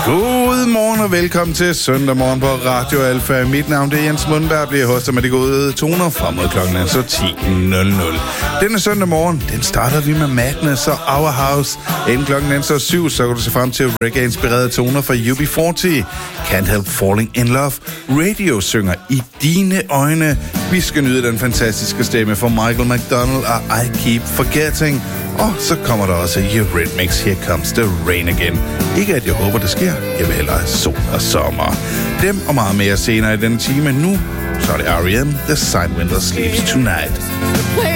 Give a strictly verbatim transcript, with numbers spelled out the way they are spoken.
Godmorgen og velkommen til søndag morgen på Radio Alfa. Mit navn det er Jens Mundberg, bliver hostet med de gode toner frem mod klokken er så ti nul nul. Denne søndag morgen, den starter vi med Madness og Our House. Inden klokken er så syv, så kan du se frem til reggae-inspirerede toner fra U B fyrre. Can't Help Falling in Love. Radio synger I dine øjne. Vi skal nyde den fantastiske stemme fra Michael McDonald og I Keep Forgetting. Og så kommer der også Eurythmics, Here Comes the Rain Again. Ikke at jeg håber, det sker. Jeg vil hellere have sol og sommer. Dem og meget mere senere i denne time. Nu så er det R E M, The Sidewinder Sleeps Tonight.